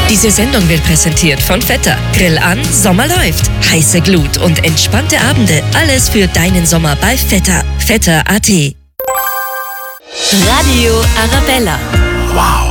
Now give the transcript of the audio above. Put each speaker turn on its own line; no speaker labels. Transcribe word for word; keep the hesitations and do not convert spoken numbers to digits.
Diese Sendung wird präsentiert von Vetter. Grill an, Sommer läuft. Heiße Glut und entspannte Abende. Alles für deinen Sommer bei Vetter. Vetter Punkt A T.
Radio Arabella.
Wow.